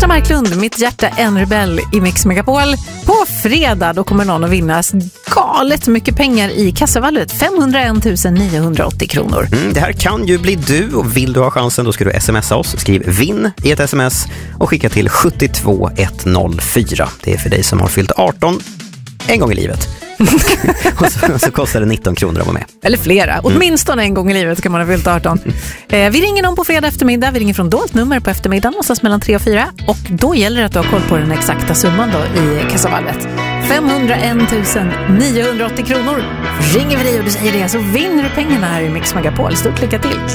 Petra Marklund, mitt hjärta en rebell i Mix Megapol. På fredag då kommer någon att vinna galet mycket pengar i kassavalvet. 501 980 kronor. Det här kan ju bli du, och vill du ha chansen då ska du smsa oss. Skriv vinn i ett sms och skicka till 72104. Det är för dig som har fyllt 18 en gång i livet. och så kostar det 19 kronor att vara med. Eller flera, åtminstone en gång i livet kan man ha fyllt 18. Vi ringer någon på fredag eftermiddag. Vi ringer från dolt nummer på eftermiddagen någonstans mellan 3 och 4. Och då gäller det att du har koll på den exakta summan då i kassavalvet. 501 980 kronor. Ringer vi dig och du säger det så vinner du pengarna här i Mix Megapol. Stort lycka till!